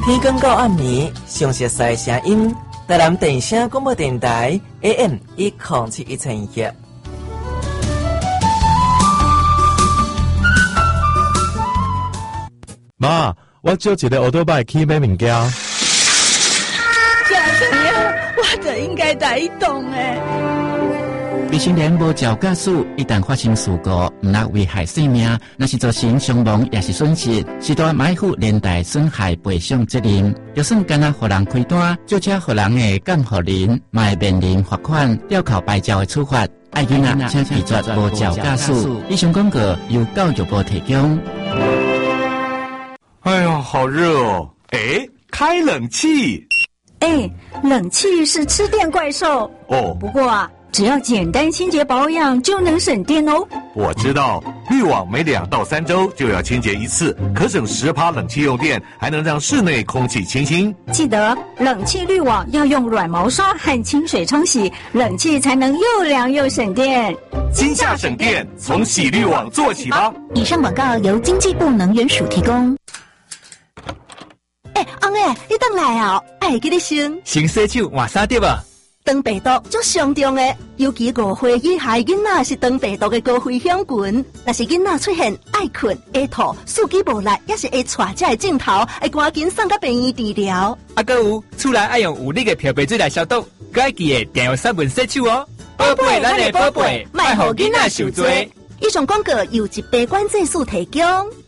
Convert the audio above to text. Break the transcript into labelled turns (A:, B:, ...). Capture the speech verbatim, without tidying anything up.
A: 天光到暗暝，详细赛声音，台南电声广播电台 A M 一零七一千一。
B: 妈，我借一个奥多拜去买物件。
C: 小孙呀，我就应该带伊动诶。
D: 未成年无照驾驶，一旦发生事故，毋但危害生命，若是造成伤亡也是损失，是大买负连带损害赔偿责任。就算干那互人开单，就车互人的监护人，嘛会面临罚款、吊扣牌照的处罚。爱囡仔请拒绝无照驾驶。以上广告由教育部提供。
E: 哎呀，好热哦！哎，开冷气。
F: 哎，冷气是吃电怪兽
E: 哦。
F: 不过啊，只要简单清洁保养就能省电哦。
E: 我知道，滤网每两到三周就要清洁一次，可省十趴冷气用电，还能让室内空气清新。
F: 记得冷气滤网要用软毛刷和清水冲洗，冷气才能又凉又省电。
E: 今夏省电，从洗滤网做起吧。
G: 以上广告由经济部能源署提供。
C: 哎，翁诶，你等来啊！爱记你先
H: 先洗手换衫对吧？
C: 肠病毒足上重诶，尤其五岁以下囡仔是肠病毒的高危险群。若是囡仔出现爱困、会吐、四肢无力，也是会带这个镜头，会赶紧送到病院治疗。
H: 啊，搁有厝内爱用有力的漂白水来消毒，该记得定用三分洗手哦。宝贝，咱的宝贝，卖互囡仔受罪。
C: 以上广告由一百管制署提供。